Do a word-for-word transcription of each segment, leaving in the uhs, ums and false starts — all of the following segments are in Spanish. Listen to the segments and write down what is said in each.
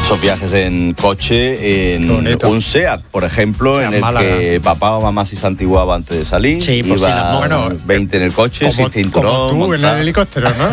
Esos viajes en coche, en un SEAT, por ejemplo, Seat en el Málaga. Que papá o mamá si se antiguaba antes de salir, sí, iba si la, bueno, veinte en el coche, como, sin cinturón. Como tú montar. en el helicóptero, ¿no?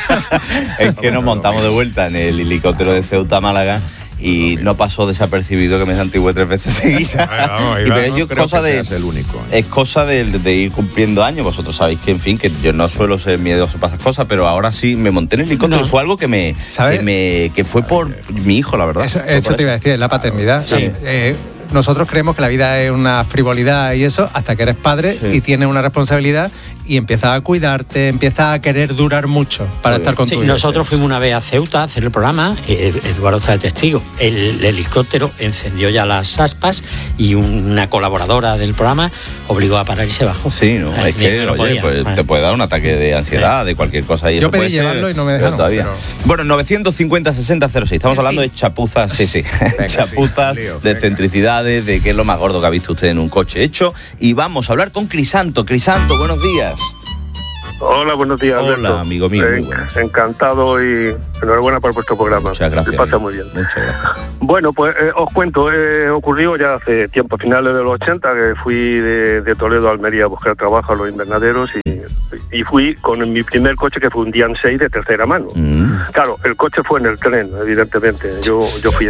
Es que nos montamos de vuelta en el helicóptero de Ceuta a Málaga y no pasó desapercibido que me desantigué tres veces seguidas. Vamos, y pero ello es cosa de el único, ¿eh? es cosa de, de ir cumpliendo años. Vosotros sabéis que en fin que yo no suelo ser miedoso para esas cosas, pero ahora sí me monté en el helicóptero no. y fue algo que me, que me que fue por mi hijo, la verdad. Eso, eso te iba a decir, la paternidad. Sí. Eh, nosotros creemos que la vida es una frivolidad y eso hasta que eres padre sí. y tienes una responsabilidad y empiezas a cuidarte, empiezas a querer durar mucho para estar con sí, tu hijo. Nosotros fuimos una vez a Ceuta a hacer el programa, Eduardo está de testigo, el, el helicóptero encendió ya las aspas y una colaboradora del programa obligó a parar y se bajó. Sí, no, Ay, es que no oye, pues, te puede dar un ataque de ansiedad, sí. de cualquier cosa. Y Yo eso pedí puede llevarlo ser, y no me dejaron. Todavía. Pero... Bueno, novecientos cincuenta sesenta cero seis, estamos en hablando fin. de chapuzas, sí, sí, venga, chapuzas, sí, lío, de excentricidades, de qué es lo más gordo que ha visto usted en un coche hecho. Y vamos a hablar con Crisanto. Crisanto, buenos días. Hola, buenos días. Hola, Alberto. amigo mío. Eh, encantado y enhorabuena por vuestro programa. Muchas gracias. Se pasa muy bien. Muchas gracias. Bueno, pues eh, os cuento, eh, ocurrió ya hace tiempo, finales de los ochenta, que fui de, de Toledo a Almería a buscar trabajo a los invernaderos y, y fui con mi primer coche, que fue un Dian seis de tercera mano. Mm. Claro, el coche fue en el tren, evidentemente. Yo, yo fui,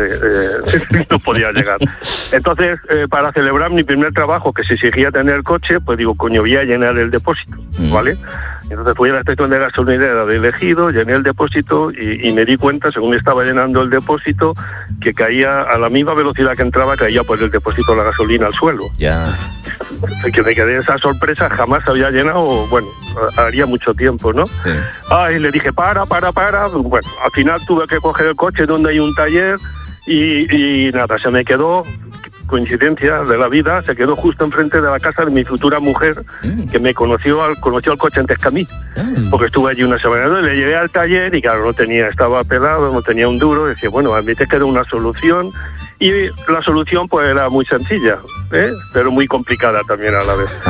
eh, no podía llegar. Entonces, eh, para celebrar mi primer trabajo, que se exigía tener coche, pues digo, coño, voy a llenar el depósito, mm. ¿vale? Entonces fui a la estación de gasolinera de Ejido, llené el depósito y, y me di cuenta, según estaba llenando el depósito, que caía a la misma velocidad que entraba, caía por el depósito de la gasolina al suelo. Ya. Que me quedé esa sorpresa, jamás había llenado, bueno, haría mucho tiempo, ¿no? Sí. Ay, le dije, para, para, para. Bueno, al final tuve que coger el coche donde hay un taller y, y nada, se me quedó... coincidencia de la vida, se quedó justo enfrente de la casa de mi futura mujer, mm. que me conoció al conoció al coche antes que a mí, mm. porque estuve allí una semana, le llevé al taller y claro, no tenía, estaba pelado, no tenía un duro, decía, bueno, a mí te queda una solución, y la solución pues era muy sencilla, ¿eh? Pero muy complicada también a la vez.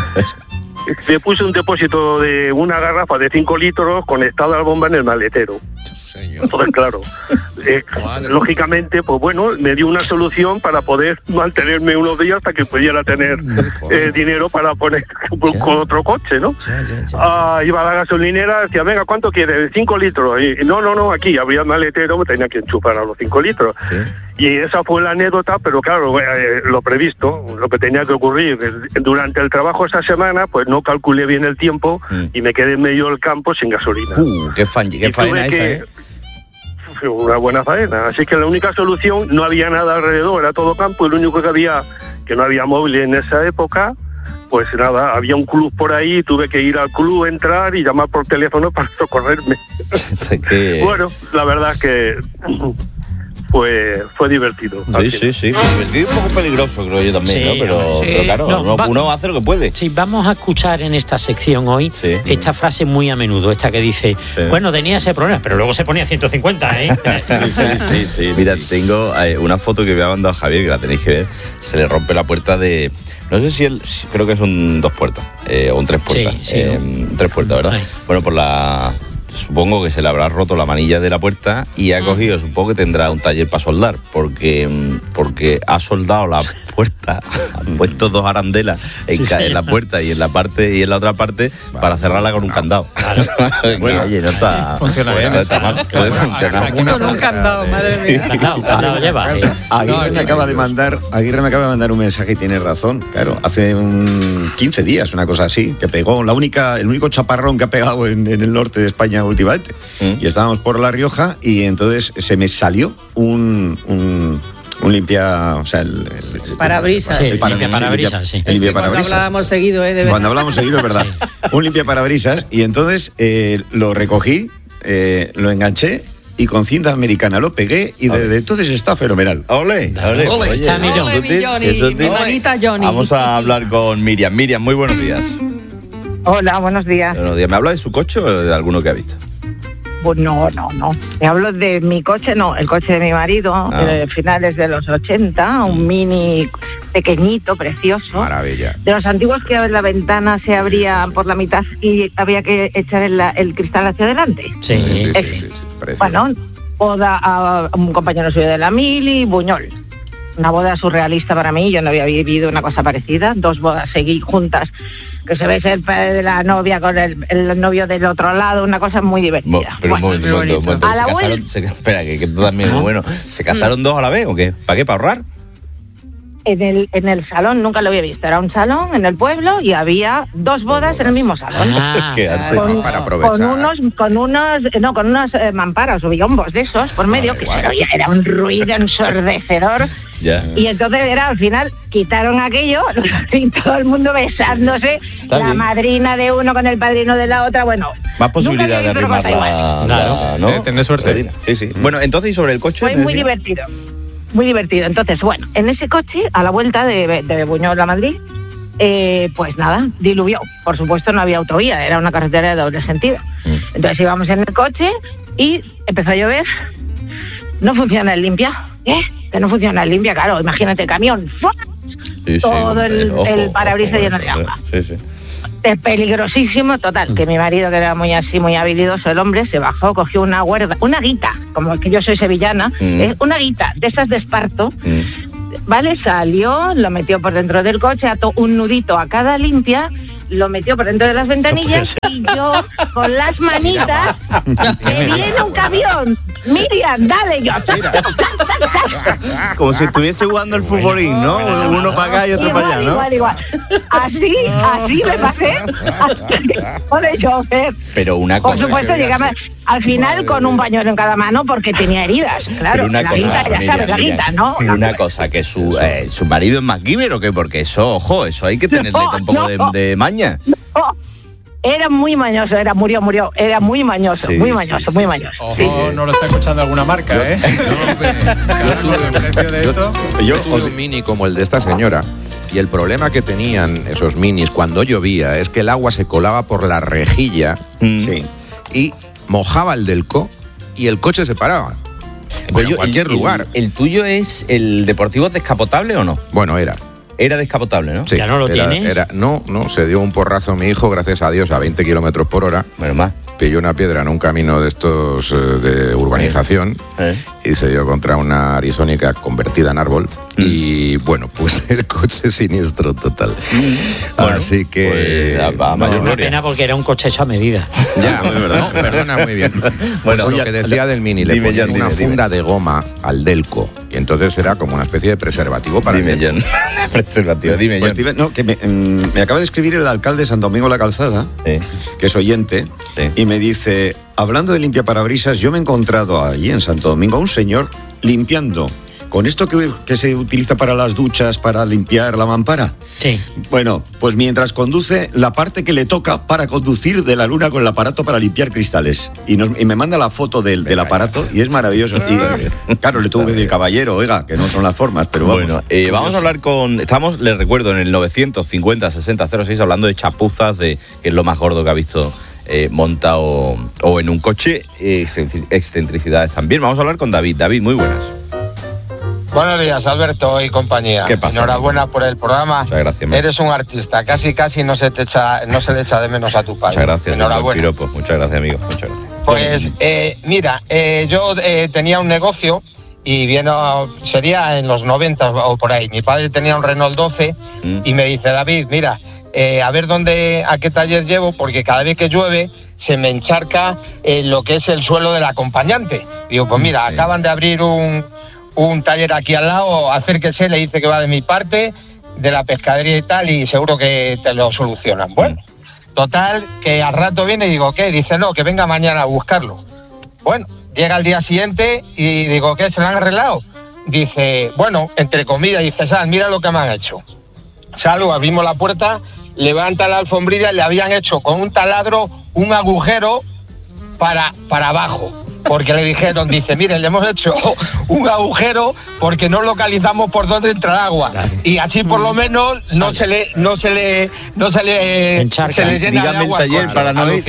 Le puse un depósito de una garrafa de cinco litros conectada a la bomba en el maletero. Entonces, claro, eh, lógicamente, pues bueno, me dio una solución para poder mantenerme unos días hasta que pudiera tener eh, dinero para poner con otro coche, ¿no? Ah, iba a la gasolinera, decía, venga, ¿cuánto quieres? Cinco litros. Y no, no, no, aquí había el maletero, me tenía que enchufar a los cinco litros. ¿Sí? Y esa fue la anécdota, pero claro, eh, lo previsto, lo que tenía que ocurrir. Durante el trabajo esa semana, pues no calculé bien el tiempo mm. y me quedé en medio del campo sin gasolina. Uh, qué, fan, qué faena esa, ¿eh? Una buena faena, así que la única solución, no había nada alrededor, era todo campo, y lo único que había, que no había móvil en esa época, pues nada, había un club por ahí, tuve que ir al club, entrar y llamar por teléfono para socorrerme. ¿Qué? Bueno, la verdad es que fue, fue divertido. Sí, sí, sí, fue divertido y un poco peligroso, creo yo también, sí, ¿no? Pero, sí. pero claro, no, uno, va, uno hace lo que puede. Sí, vamos a escuchar en esta sección hoy sí. esta frase muy a menudo, esta que dice, sí. bueno, tenía ese problema, pero luego se ponía ciento cincuenta, ¿eh? sí, sí, sí, sí. Mira, tengo eh, una foto que me ha mandado Javier, que la tenéis que ver, se le rompe la puerta de... No sé si él, creo que son dos puertas, eh, o un tres puertas. Sí, sí, eh, no. Tres puertas, ¿verdad? Sí. Bueno, por la... Supongo que se le habrá roto la manilla de la puerta y ha cogido, supongo que tendrá un taller para soldar, porque, porque ha soldado la puerta, ha puesto dos arandelas en, sí, en la puerta y en la parte y en la otra parte vale, para cerrarla con un candado. Claro. Bueno, oye, no está, funciona bien, no está mal, puede funcionar. Con un candado, madre mía. Sí. Candado, candado lleva. Sí. Aguirre me acaba de mandar, Aguirre me acaba de mandar un mensaje y tiene razón. Claro, hace un quince días, una cosa así, que pegó la única, el único chaparrón que ha pegado en, en el norte de España últimamente. ¿Mm? Y estábamos por La Rioja y entonces se me salió un, un, un limpia, o sea, el, el parabrisas. Sí, el para, limpia parabrisas, sí. El limpia parabrisas. Cuando hablábamos seguido, ¿eh? De cuando hablábamos seguido, es verdad. Un limpia parabrisas y entonces eh, lo recogí, eh, lo enganché y con cinta americana lo pegué y desde entonces está fenomenal. ¡Ole! ¡Ole! ¡Ole! Oye, está ¿no? Ole, mi Johnny, mi manita Johnny. Vamos a hablar con Miriam. Miriam, muy buenos días. Hola, buenos días. Buenos días. ¿Me habla de su coche o de alguno que ha visto? Pues no, no, no. Me hablo de mi coche, no, el coche de mi marido, ah. de finales de los ochenta, un Mini pequeñito, precioso. Maravilla. De los antiguos que a la ventana se abría por la mitad y había que echar el, el cristal hacia adelante. Sí, sí, sí, sí, sí, sí. Bueno, boda a un compañero suyo de la mili, Buñol. Una boda surrealista para mí, yo no había vivido una cosa parecida, dos bodas seguí juntas, que se ve el padre de la novia con el, el novio del otro lado, una cosa muy divertida. Mo, pero bueno, muy, muy bonito. Muy bonito. ¿Se casaron, se, espera, que, que tú también muy bueno. ¿Se casaron dos a la vez o qué? ¿Para qué? ¿Para ahorrar? En el, en el salón, nunca lo había visto, era un salón en el pueblo y había dos bodas en el mismo salón. Ah, qué arte. Con, para aprovechar. con unos, con unos, no, con unos eh, mamparas o biombos de esos por medio, Vale, que vale. se oía, era un ruido ensordecedor. Ya. Y entonces era, al final, quitaron aquello y todo el mundo besándose, Está la bien. madrina de uno con el padrino de la otra, bueno. Más posibilidad de nunca había visto una arrimar cosa igual. la, Claro. la- ¿no? De tener suerte. Sí, sí. Bueno, entonces, ¿y sobre el coche? Fue me muy decía? divertido, muy divertido. Entonces, bueno, en ese coche, a la vuelta de, de Buñol a Madrid, eh, pues nada, diluvió. Por supuesto, no había autovía, era una carretera de doble sentido. Entonces íbamos en el coche y empezó a llover. No funciona el limpia. ¿Eh? Que no funciona el limpia, claro. Imagínate el camión. ¡Fua! Sí, sí, todo el- ojo, el parabrisas ojo, lleno de eso, agua. Sí, sí. Es peligrosísimo, total, que mi marido, que era muy así, muy habilidoso el hombre, se bajó, cogió una huerda, una guita, como que yo soy sevillana, Mm. es una guita de esas de esparto, Mm. ¿vale? Salió, lo metió por dentro del coche, ató un nudito a cada limpia, lo metió por dentro de las ventanillas y yo, con las manitas, me viene un camión, Miriam, dale, yo, tac, tac, tac, tac. Como si estuviese jugando el futbolín, ¿no? Uno para acá y otro Igual, para allá, ¿no? igual, igual. Así, así me pasé, hasta por el chofer. Pero una Por cosa. supuesto, llegamos al final con un pañuelo en cada mano porque tenía heridas. Claro, Pero una la cosa, guita, ya Miriam, sabes, la Miriam, guita, ¿no? Una cosa, que su, eh, su marido es MacGyver o qué, porque eso, ojo, eso hay que tenerle No, un poco no. de, de maña. Oh, era muy mañoso, era, murió, murió. Era muy mañoso, Sí, muy sí, mañoso, sí, muy sí. mañoso. Ojo, no lo está escuchando alguna marca, ¿eh? El precio de esto. Yo tuve un mini como el de esta señora y el problema que tenían esos minis cuando llovía es que el agua se colaba por la rejilla Sí. y mojaba el delco y el coche se paraba. Bueno, en cualquier el, lugar. El, el tuyo es el deportivo descapotable o no? Bueno, era. Era descapotable, ¿no? Sí, ¿Ya no lo era- tienes? era- no, no, se dio un porrazo a mi hijo, gracias a Dios, a veinte kilómetros por hora. Bueno, más. Pilló una piedra en un camino de estos eh, de urbanización ¿Eh? y se dio contra una arisónica convertida en árbol. Y bueno, pues el coche siniestro total. Bueno, Así que. pues, a- a mayor no, Una gloria. pena porque era un coche hecho a medida. ya, no, perdona muy bien. Bueno, Bueno, oye, lo que decía del mini, le dime, ponían John, una dime, funda de goma al delco. Y entonces era como una especie de preservativo para Dime, el delco. John. Preservativo, dime, Pues, John. Steven, no, que me, mm, me acaba de escribir el alcalde de San Domingo la Calzada, Sí. que es oyente, Sí. y me dice, hablando de limpiaparabrisas, yo me he encontrado allí en Santo Domingo a un señor limpiando con esto que, que se utiliza para las duchas, para limpiar la mampara. Sí. Bueno, pues mientras conduce, la parte que le toca para conducir de la luna con el aparato para limpiar cristales. Y, nos- y me manda la foto del, del aparato y es maravilloso. Y claro, le tuvo que decir, caballero, oiga, que no son las formas, pero vamos. Bueno, eh, vamos a hablar con. Estamos, les recuerdo, en el novecientos cincuenta sesenta cero seis hablando de chapuzas, de que es lo más gordo que ha visto eh, montado o en un coche, eh, excentricidades también. Vamos a hablar con David. David, muy buenas. Buenos días, Alberto y compañía. ¿Qué pasa? Enhorabuena por el programa. Muchas gracias, man. Eres un artista, casi casi no se te echa, no se le echa de menos a tu padre. Muchas gracias. Enhorabuena. Piropo. Muchas gracias, amigo. Muchas gracias. Pues eh, mira, eh, yo eh, tenía un negocio y vino, sería en los noventa o por ahí. Mi padre tenía un Renault doce Mm. y me dice, David, mira, eh, a ver dónde, a qué taller llevo, porque cada vez que llueve se me encharca eh, lo que es el suelo del acompañante. Digo, pues mira, acaban de abrir un, un taller aquí al lado, acérquese, le dice que va de mi parte, de la pescadería y tal, y seguro que te lo solucionan. Bueno, total, que al rato viene y digo, ¿qué? Dice, no, que venga mañana a buscarlo. Bueno, llega al día siguiente y digo, ¿qué? ¿Se lo han arreglado? Dice, bueno, entre comillas, dice, Sal, mira lo que me han hecho. Salgo, abrimos la puerta, levanta la alfombrilla y le habían hecho con un taladro un agujero para, para abajo. Porque le dijeron, dice, mire, le hemos hecho un agujero porque no localizamos por dónde entra agua. Y así por lo menos no se le, no se le, no se le, Encharca. se le llena Dígame de el agua. taller para no ir.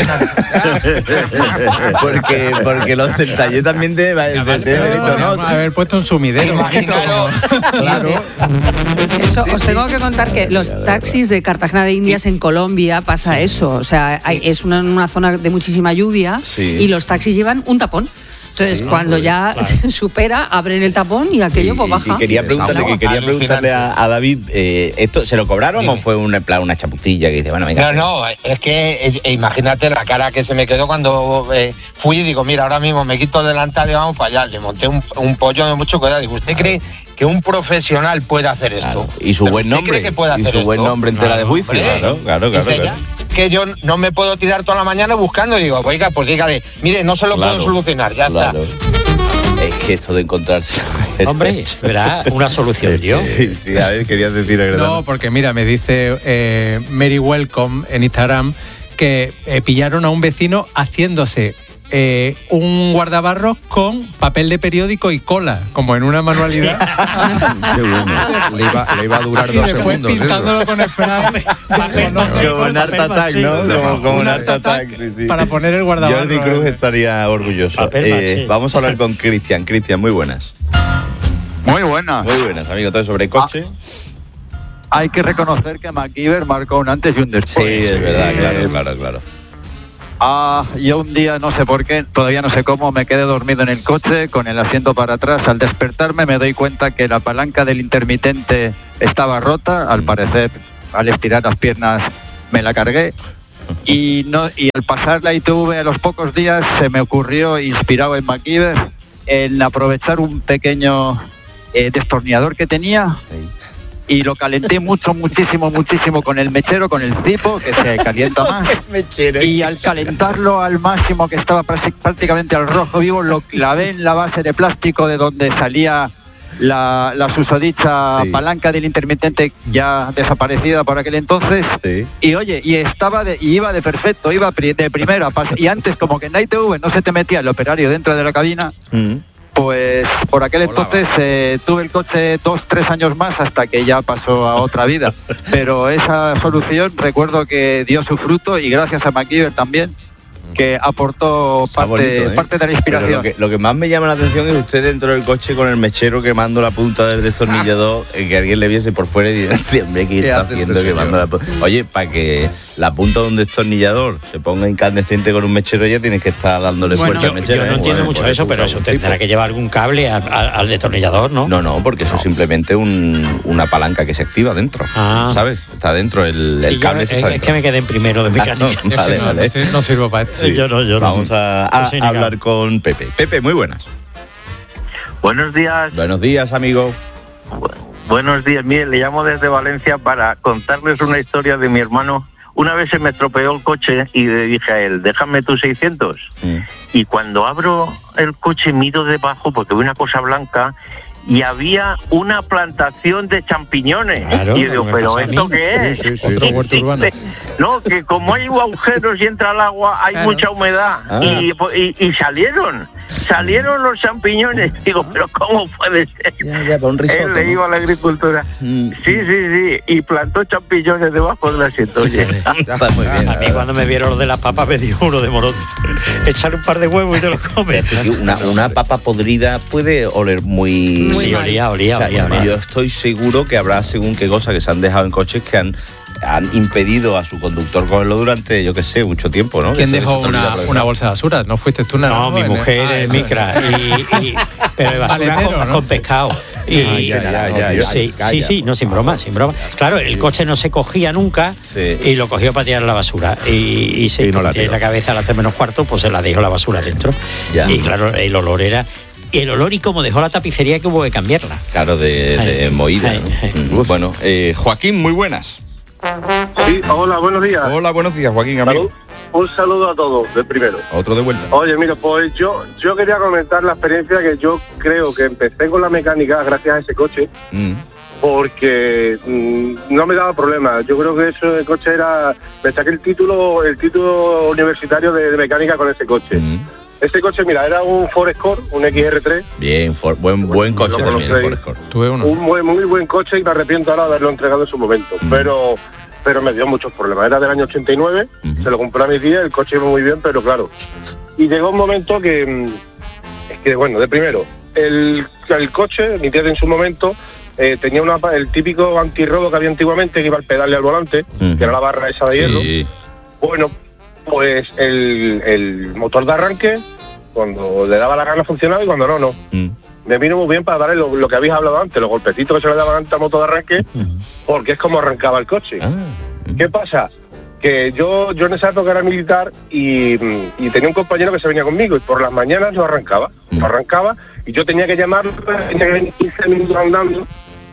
porque, porque los del taller también te va a Podríamos haber puesto un sumidero. Claro. Claro. Eso, os tengo que contar que los taxis de Cartagena de Indias en Colombia pasa eso. O sea, hay- es una, una zona de muchísima lluvia Sí. y los taxis llevan un tapón. Entonces, Sí, cuando pues, ya claro. supera, abren el tapón y aquello Y- pues y- baja. y quería preguntarle, que quería Alucinante. preguntarle a, a David, eh, ¿esto se lo cobraron Dime. o fue un, en plan, una chaputilla que dice, bueno, venga? No, no, es que eh, eh, imagínate la cara que se me quedó cuando eh, fui y digo, mira, ahora mismo me quito el delantal y vamos para allá. Le monté un, un pollo de mucho cuidado. Digo, ¿usted cree que un profesional puede hacer esto? Claro. Y su ¿Pero buen usted nombre, cree que puede y hacer su buen esto? nombre en tela de Claro, juicio, hombre. claro, claro, claro. Dice, claro. ya, que yo no me puedo tirar toda la mañana buscando. Digo, oiga, pues dígale, mire, no se lo Claro, puedo solucionar, ya claro. está. Es que esto de encontrarse... Hombre, verá, una solución, yo. Sí, sí, a ver, querías decir... No, porque mira, me dice eh, Mary Welcome en Instagram que eh, pillaron a un vecino haciéndose eh, un guardabarros con papel de periódico y cola, como en una manualidad. Qué bueno. Le iba, le iba a durar Y dos después segundos. pintándolo eso. con spray. Papel maché, Como un papel Art Attack, maché. ¿no? Como, como un Un Art Art Attack, Attack sí, sí. para poner el guardabarros. Jordi Cruz estaría orgulloso. Papel Eh, maché. vamos a hablar con Cristian. Cristian, muy buenas. Muy buena. Muy buenas, amigo. Entonces, sobre coche. Hay que reconocer que MacGyver marcó un antes y un Sí, después. es verdad, Eh, claro, claro, claro. Ah, yo un día, no sé por qué, todavía no sé cómo, me quedé dormido en el coche con el asiento para atrás. Al despertarme me doy cuenta que la palanca del intermitente estaba rota. Al parecer, al estirar las piernas me la cargué. Y, no, y al pasar la I T V a los pocos días se me ocurrió, inspirado en MacGyver, en aprovechar un pequeño eh, destornillador que tenía y lo calenté mucho, muchísimo, muchísimo con el mechero, con el cipo, que se calienta más. Y al calentarlo al máximo, que estaba prácti- prácticamente al rojo vivo, lo clavé en la base de plástico de donde salía la, la susodicha Sí. palanca del intermitente, ya desaparecida por aquel entonces. Sí. Y oye, y estaba de, y iba de perfecto, iba pri- de primera. pas- Y antes, como que en la I T V no se te metía el operario dentro de la cabina, Mm. pues por aquel Volaba. entonces eh, tuve el coche dos, tres años más hasta que ya pasó a otra vida. Pero esa solución recuerdo que dio su fruto y gracias a MacGyver también, que aportó Está parte, bonito, ¿eh? parte de la Pero inspiración. lo que, lo que más me llama la atención es usted dentro del coche con el mechero quemando la punta del destornillador, eh, que alguien le viese por fuera y dice, hombre, ¿qué ¿Qué está hace este haciendo quemando señor? la punta? Oye, para que la punta de un destornillador se ponga incandescente con un mechero ya tienes que estar dándole Bueno, fuerza al Yo, mechero. yo no ¿eh? entiendo Bueno, mucho pues, eso, pero pues, eso un tendrá tipo. que llevar algún cable al, al- al destornillador, ¿no? No, no, porque eso es simplemente un- una palanca que se activa dentro. Ah. ¿Sabes? Está dentro, el, el Sí, yo- cable es, se está es dentro. que me quedé en primero de mecánica. Ah, no, vale, no, vale. no sir- no sirvo para esto. Sí. Yo no, yo no. Vamos a, a Yo soy negado. hablar con Pepe. Pepe, muy buenas. Buenos días, Buenos días, amigo. bu- buenos días. Mire, le llamo desde Valencia para contarles una historia de mi hermano. Una vez se me estropeó el coche y le dije a él, déjame tus seiscientos. Mm. Y cuando abro el coche miro debajo porque veo una cosa blanca y había una plantación de champiñones. Claro, y yo digo, me pero pasa a ¿esto mí. qué es? Sí, sí, sí. Otro Y huerto dice, urbano. no, que como hay agujeros y entra el agua, hay Claro. mucha humedad. Ah. Y, y, y salieron, salieron los champiñones. Digo, pero ¿cómo puede ser? Ya, ya, para un risotto, Él le ¿no? iba a la agricultura. Mm. Sí, sí, sí. Y plantó champiñones debajo del asiento. Oye. Está muy bien. A mí cuando me vieron lo de las papas me dio uno de morón. Echar un par de huevos y te los comes. Tío, Una, una papa podrida puede oler muy... Muy Sí, mal. olía, olía, O sea, olía, olía. yo estoy seguro que habrá según qué cosas que se han dejado en coches que han, han impedido a su conductor cogerlo durante, yo qué sé, mucho tiempo, ¿no? ¿Quién Que se- dejó se te olvida una, aprovechar. una bolsa de basura? ¿No fuiste tú, Nara? No, mi En- mujer ah, es eso. micra. Y, y- pero de basura Paletero, con, ¿no? con pescado. Y, Ay, ya, ya, ya, ya. sí, Calla, sí, sí, por no, sin favor. broma, sin broma. Claro, el coche no se cogía nunca Sí. y lo cogió para tirar a la basura. Y, y se Y no la tiene tiró. la cabeza a las tres menos cuarto, pues se la dejó la basura dentro. Ya. Y claro, el olor era. El olor y como dejó la tapicería que hubo que cambiarla. Claro, de, de Ay, moída. ay, ¿no? ay. Mm, Bueno, eh, Joaquín, muy buenas. Sí, hola, buenos días. Hola, buenos días, Joaquín, amigo. Salud. Un saludo a todos, de primero. Otro de vuelta. Oye, mira, pues yo, yo quería comentar la experiencia que yo creo que empecé con la mecánica gracias a ese coche, Mm. porque mm, no me daba problema. Yo creo que eso de coche era... Me saqué el título el título universitario de, de mecánica con ese coche. Mm. Ese coche, mira, era un Ford Escort, un X R tres, Bien, for- buen, buen Lo coche también, el conocéis. Ford Escort. Tuve uno. un buen, muy buen coche y me arrepiento ahora de haberlo entregado en su momento. Mm. Pero pero me dio muchos problemas. Era del año ochenta y nueve, Ujú. se lo compré a mi tía, el coche iba muy bien, pero claro. Y llegó un momento que, mm, es que bueno, de primero, el, el coche, mi tía en su momento, eh, tenía una, el típico antirrobo que había antiguamente, que iba al pedal y al volante, Ujú. que era la barra esa de hierro. Sí. Bueno, pues el, el motor de arranque Cuando le daba la gana funcionaba y cuando no, no. Mm. Me vino muy bien para darle lo, lo que habéis hablado antes, los golpecitos que se le daban antes a moto de arranque, porque es como arrancaba el coche. Ah. ¿Qué pasa? Que yo yo en esa época era militar y, y tenía un compañero que se venía conmigo y por las mañanas no arrancaba, no arrancaba y yo tenía que llamarlo, tenía que venir quince minutos andando.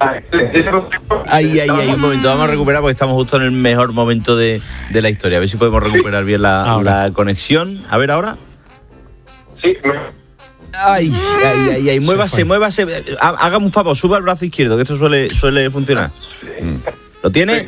Ay, ay, ay, un momento, vamos a recuperar porque estamos justo en el mejor momento de, de la historia. A ver si podemos recuperar bien la, la conexión. A ver ahora. Sí, me... Ay, ay, ay, ay, muévase, muévase. Hágame un favor, suba el brazo izquierdo, que esto suele, suele funcionar. ¿Lo tiene?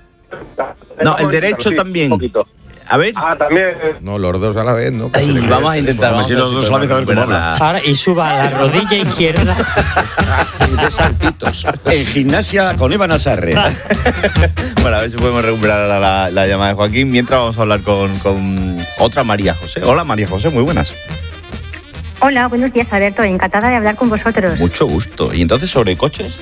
No, el derecho también. A ver. Ah, también. No, los dos a la vez, ¿no? Ay, vamos a intentar. Vamos a ver si los dos a la vez a ver cómo habla. Ahora, y suba la rodilla izquierda. Y de saltitos. En gimnasia con Eva Nazarre. Bueno, a ver si podemos recuperar ahora la, la llamada de Joaquín. Mientras vamos a hablar con, con otra María José. Hola, María José, muy buenas. Hola, buenos días, Alberto. Encantada de hablar con vosotros. Mucho gusto. ¿Y entonces sobre coches?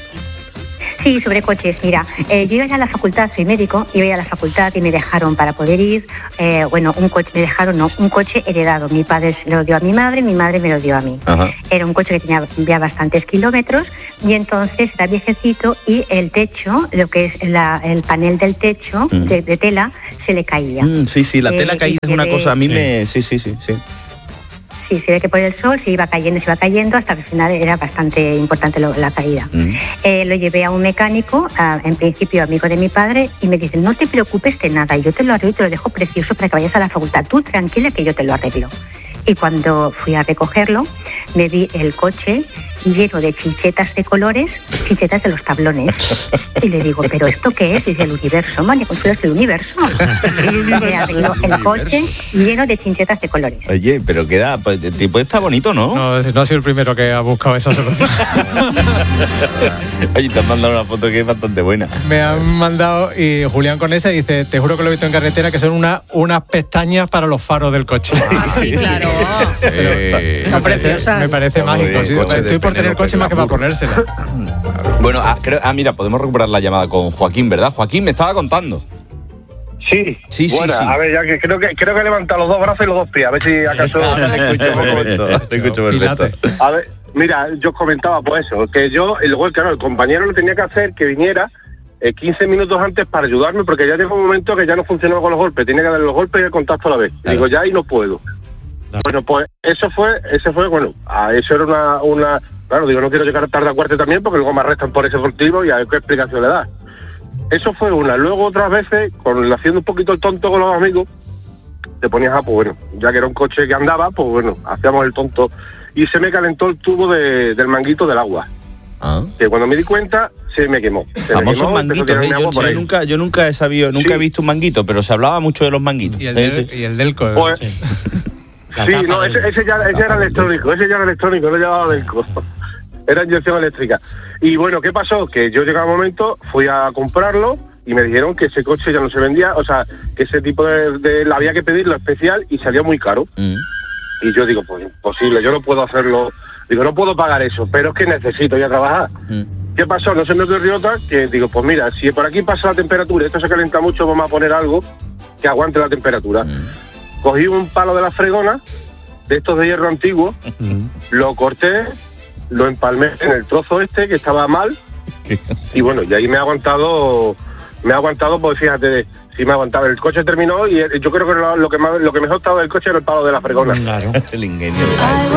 Sí, sobre coches. Mira, eh, yo iba a la facultad, soy médico, iba a la facultad y me dejaron para poder ir, eh, bueno, un coche, me dejaron, no, un coche heredado. Mi padre se lo dio a mi madre, mi madre me lo dio a mí. Ajá. Era un coche que tenía ya bastantes kilómetros y entonces era viejecito y el techo, lo que es la, el panel del techo mm. de, de tela, se le caía. Mm, sí, sí, la tela eh, caída es una de... cosa, a mí sí. me... Sí, sí, sí, sí. Sí, se ve que por el sol se iba cayendo, se iba cayendo, hasta que al final era bastante importante lo, la caída. Mm. Eh, lo llevé a un mecánico, a, en principio amigo de mi padre, y me dice, no te preocupes de nada, yo te lo arreglo y te lo dejo precioso para que vayas a la facultad. Tú tranquila que yo te lo arreglo. Y cuando fui a recogerlo, me vi el coche lleno de chinchetas de colores, chinchetas de los tablones. Y le digo, ¿pero esto qué es? Dice, el universo, María Consuelo, es el universo. Me arregló el coche lleno de chinchetas de colores. Oye, pero queda, pues, tipo está bonito, ¿no? No, no ha sido el primero que ha buscado esa solución. Oye, te han mandado una foto que es bastante buena. Me han mandado, y Julián con esa dice, te juro que lo he visto en carretera, que son una, unas pestañas para los faros del coche. Ah, sí, claro. Sí. Me parece, me parece mágico. Sí. Estoy por tener coche más que para ponérsela. Bueno, ah, creo, ah, mira, podemos recuperar la llamada con Joaquín, ¿verdad? Joaquín, me estaba contando. Sí, sí, bueno, sí, sí. A ver, ya que creo que creo que levanta los dos brazos y los dos pies, a ver si acaso. Te escucho perfecto, te escucho perfecto. A ver, mira, yo comentaba pues eso, que yo, el luego, claro, el compañero lo tenía que hacer que viniera eh, quince minutos antes para ayudarme, porque ya llegó un momento que ya no funcionaba con los golpes, tenía que darle los golpes y el contacto a la vez. Claro. Digo, ya ahí no puedo. Claro. Bueno, pues eso fue, eso fue, bueno, a eso era una, una, claro, digo, no quiero llegar tarde a cuarto también, porque luego me arrestan por ese motivo y a ver qué explicación le da. Eso fue una. Luego otras veces, con, haciendo un poquito el tonto con los amigos, te ponías a, pues bueno, ya que era un coche que andaba, pues bueno, hacíamos el tonto. Y se me calentó el tubo de, del manguito del agua. Ah. Que cuando me di cuenta, se me quemó. Se Famosos manguitos, ¿eh? Yo, yo, nunca, yo nunca he sabido, nunca sí. he visto un manguito, pero se hablaba mucho de los manguitos. Y el, del, sí. y el delco. Pues, sí, sí no, ese, ese, ya, ese era electrónico, ese ya era electrónico, no llevaba delco. Era inyección eléctrica. Y bueno, ¿qué pasó? Que yo llegaba un momento, fui a comprarlo y me dijeron que ese coche ya no se vendía, o sea, que ese tipo de... de había que pedirlo especial y salía muy caro. Mm. Y yo digo, pues imposible, yo no puedo hacerlo, digo, no puedo pagar eso, pero es que necesito ya trabajar. Mm. ¿Qué pasó? No se me ocurrió otra que digo, pues mira, si por aquí pasa la temperatura, esto se calienta mucho, vamos a poner algo que aguante la temperatura. Mm. Cogí un palo de la fregona, de estos de hierro antiguo, mm. lo corté, lo empalmé en el trozo este que estaba mal y bueno, y ahí me ha aguantado, me ha aguantado, pues fíjate, sí me ha aguantado. El coche terminó y yo creo que lo, lo que más, lo que mejor estaba del coche era el palo de la fregona. Claro, el ingenio.